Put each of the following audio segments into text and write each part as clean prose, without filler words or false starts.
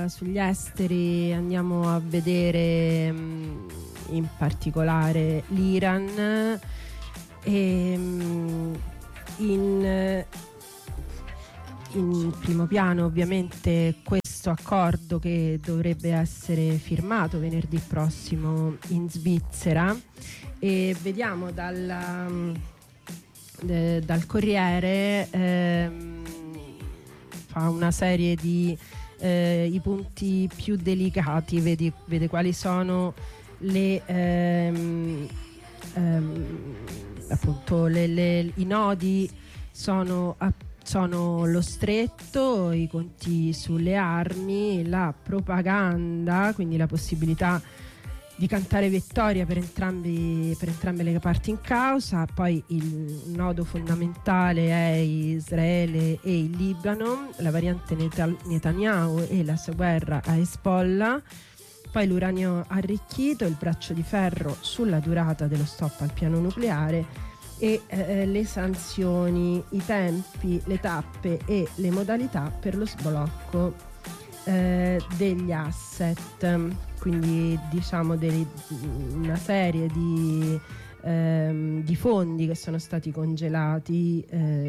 sugli esteri andiamo a vedere in particolare l'Iran e in primo piano ovviamente questo accordo che dovrebbe essere firmato venerdì prossimo in Svizzera, e vediamo dal Corriere fa una serie di i punti più delicati, vede quali sono le appunto i nodi sono lo stretto, i conti sulle armi, la propaganda, quindi la possibilità di cantare vittoria per entrambe le parti in causa. Poi il nodo fondamentale è Israele e il Libano, la variante Netanyahu e la sua guerra a Hezbollah, poi l'uranio arricchito, il braccio di ferro sulla durata dello stop al piano nucleare e le sanzioni, i tempi, le tappe e le modalità per lo sblocco degli asset. Quindi diciamo una serie di fondi che sono stati congelati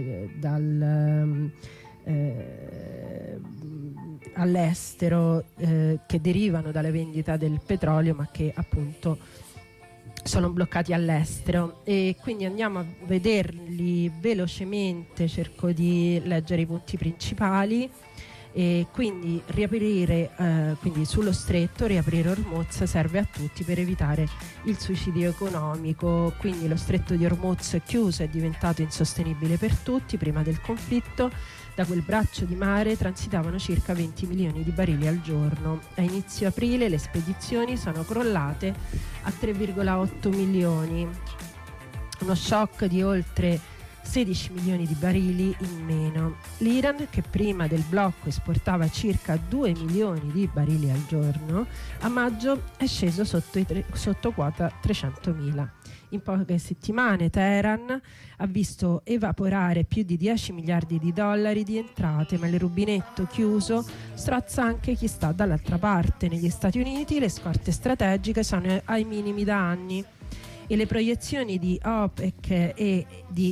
all'estero, che derivano dalle vendite del petrolio, ma che appunto sono bloccati all'estero. E quindi andiamo a vederli velocemente, cerco di leggere i punti principali. E quindi quindi sullo stretto riaprire Hormuz serve a tutti per evitare il suicidio economico. Quindi lo stretto di Hormuz è chiuso, è diventato insostenibile per tutti. Prima del conflitto da quel braccio di mare transitavano circa 20 milioni di barili al giorno. A inizio aprile le spedizioni sono crollate a 3,8 milioni, uno shock di oltre 16 milioni di barili in meno. L'Iran, che prima del blocco esportava circa 2 milioni di barili al giorno, a maggio è sceso sotto quota 300.000. In poche settimane Teheran ha visto evaporare più di 10 miliardi di dollari di entrate, ma il rubinetto chiuso strozza anche chi sta dall'altra parte. Negli Stati Uniti le scorte strategiche sono ai minimi da anni e le proiezioni di OPEC e di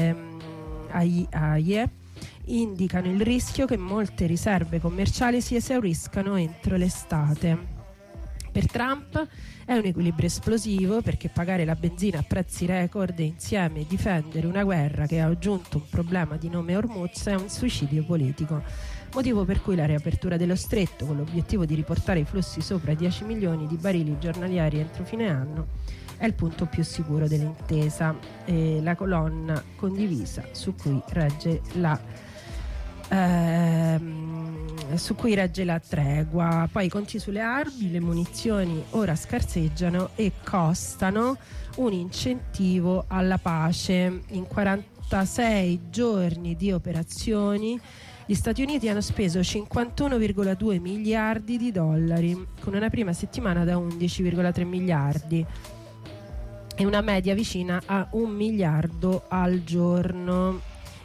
AIE indicano il rischio che molte riserve commerciali si esauriscano entro l'estate. Per Trump è un equilibrio esplosivo, perché pagare la benzina a prezzi record e insieme difendere una guerra che ha aggiunto un problema di nome Hormuz è un suicidio politico, motivo per cui la riapertura dello stretto, con l'obiettivo di riportare i flussi sopra i 10 milioni di barili giornalieri entro fine anno, è il punto più sicuro dell'intesa, la colonna condivisa su cui regge la tregua. Poi i conti sulle armi, le munizioni ora scarseggiano e costano un incentivo alla pace. In 46 giorni di operazioni gli Stati Uniti hanno speso 51,2 miliardi di dollari, con una prima settimana da 11,3 miliardi e una media vicina a 1 miliardo al giorno.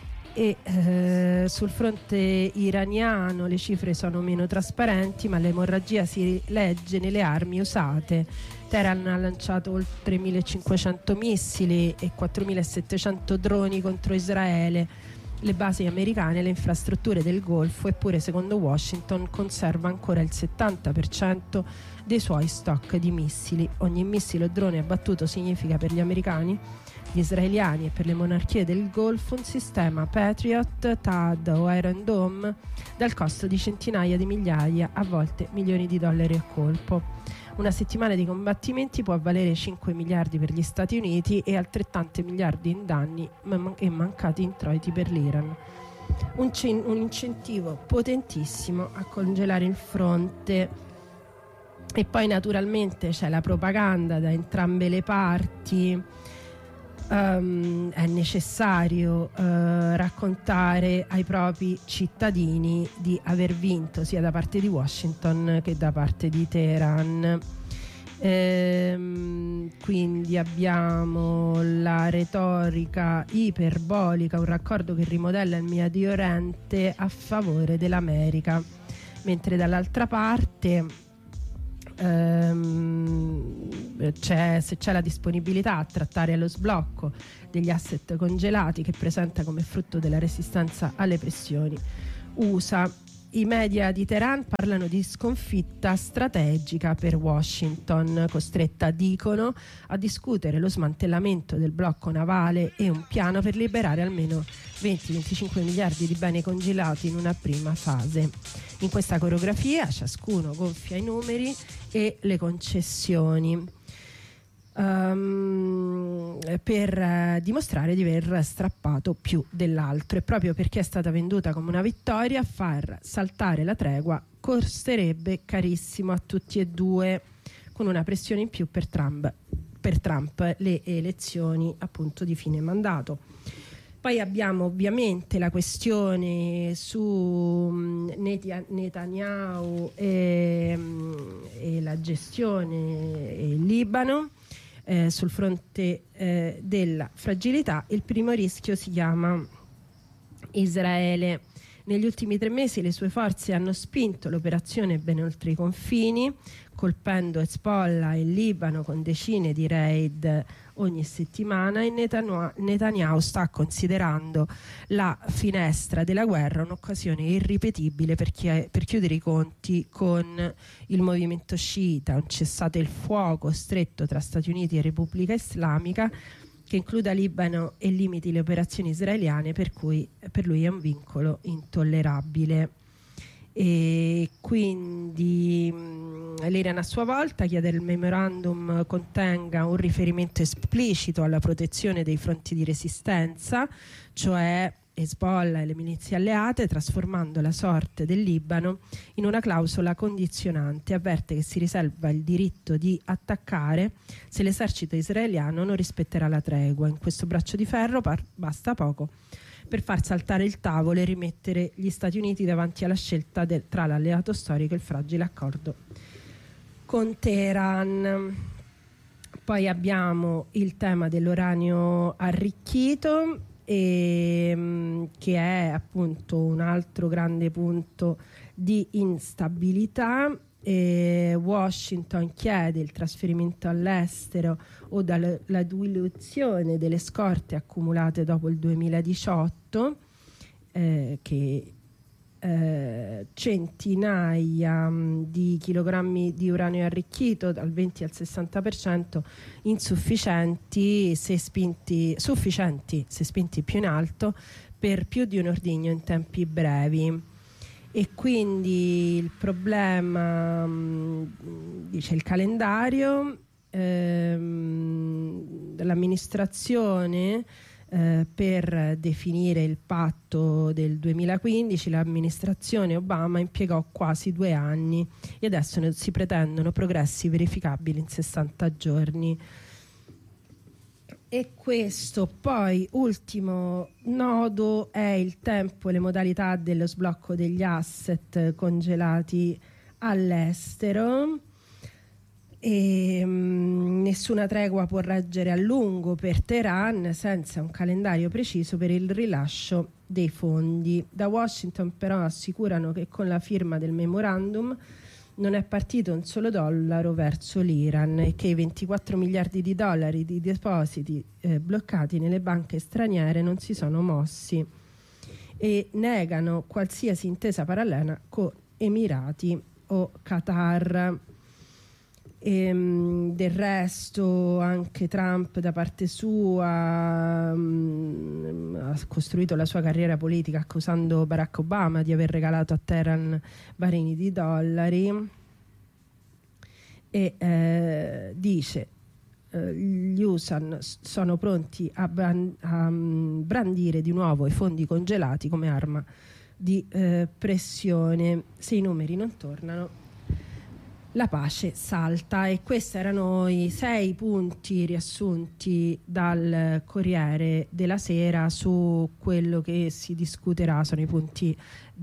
E sul fronte iraniano le cifre sono meno trasparenti, ma l'emorragia si legge nelle armi usate. Teheran ha lanciato oltre 1.500 missili e 4.700 droni contro Israele, le basi americane e le infrastrutture del Golfo, eppure secondo Washington conserva ancora il 70% dei suoi stock di missili. Ogni missile o drone abbattuto significa per gli americani, gli israeliani e per le monarchie del Golfo un sistema Patriot, THAAD o Iron Dome dal costo di centinaia di migliaia, a volte milioni di dollari a colpo. Una settimana di combattimenti può valere 5 miliardi per gli Stati Uniti e altrettanti miliardi in danni e mancati introiti per l'Iran. Un incentivo potentissimo a congelare il fronte. E poi naturalmente c'è la propaganda da entrambe le parti. È necessario raccontare ai propri cittadini di aver vinto, sia da parte di Washington che da parte di Teheran. Quindi abbiamo la retorica iperbolica, un raccordo che rimodella il Medio Oriente a favore dell'America. mentre dall'altra parte se c'è la disponibilità a trattare lo sblocco degli asset congelati che presenta come frutto della resistenza alle pressioni USA. I media di Teheran parlano di sconfitta strategica per Washington, costretta, dicono, a discutere lo smantellamento del blocco navale e un piano per liberare almeno 20-25 miliardi di beni congelati in una prima fase. In questa coreografia ciascuno gonfia i numeri e le concessioni per dimostrare di aver strappato più dell'altro, e proprio perché è stata venduta come una vittoria, far saltare la tregua costerebbe carissimo a tutti e due, con una pressione in più per Trump le elezioni appunto di fine mandato. Poi abbiamo ovviamente la questione su Netanyahu e la gestione in Libano. Sul fronte della fragilità, il primo rischio si chiama Israele. Negli ultimi 3 mesi le sue forze hanno spinto l'operazione ben oltre i confini, colpendo Hezbollah in Libano con decine di raid ogni settimana, e Netanyahu sta considerando la finestra della guerra un'occasione irripetibile per chiudere i conti con il movimento sciita, un cessate il fuoco stretto tra Stati Uniti e Repubblica Islamica che includa Libano e limiti le operazioni israeliane, per cui per lui è un vincolo intollerabile. E quindi l'Iran a sua volta chiede che il memorandum contenga un riferimento esplicito alla protezione dei fronti di resistenza, cioè Hezbollah e le milizie alleate, trasformando la sorte del Libano in una clausola condizionante. Avverte che si riserva il diritto di attaccare se l'esercito israeliano non rispetterà la tregua. In questo braccio di ferro basta poco per far saltare il tavolo e rimettere gli Stati Uniti davanti alla scelta tra l'alleato storico e il fragile accordo con Teheran. Poi abbiamo il tema dell'uranio arricchito, che è appunto un altro grande punto di instabilità. Washington chiede il trasferimento all'estero o la diluizione delle scorte accumulate dopo il 2018, che centinaia di chilogrammi di uranio arricchito dal 20 al 60%, sufficienti se spinti più in alto per più di un ordigno in tempi brevi. E quindi il problema, dice il calendario, dell'amministrazione per definire il patto del 2015, l'amministrazione Obama impiegò quasi 2 anni e adesso si pretendono progressi verificabili in 60 giorni. E questo poi, ultimo nodo, è il tempo e le modalità dello sblocco degli asset congelati all'estero. E nessuna tregua può reggere a lungo per Teheran senza un calendario preciso per il rilascio dei fondi. Da Washington però assicurano che con la firma del memorandum non è partito un solo dollaro verso l'Iran e che i 24 miliardi di dollari di depositi bloccati nelle banche straniere non si sono mossi, e negano qualsiasi intesa parallela con Emirati o Qatar. Del resto anche Trump da parte sua ha costruito la sua carriera politica accusando Barack Obama di aver regalato a Teheran barili di dollari, e dice gli USA sono pronti a brandire di nuovo i fondi congelati come arma di pressione. Se i numeri non tornano, la pace salta. E questi erano i 6 punti riassunti dal Corriere della Sera su quello che si discuterà. Sono i punti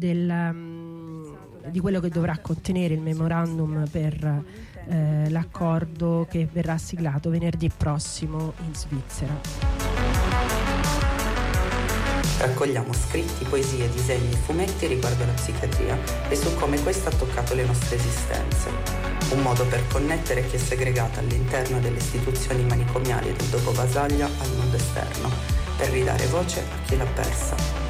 di quello che dovrà contenere il memorandum per l'accordo che verrà siglato venerdì prossimo in Svizzera. Raccogliamo scritti, poesie, disegni e fumetti riguardo alla psichiatria e su come questa ha toccato le nostre esistenze. Un modo per connettere chi è segregato all'interno delle istituzioni manicomiali del dopo Basaglia al mondo esterno, per ridare voce a chi l'ha persa.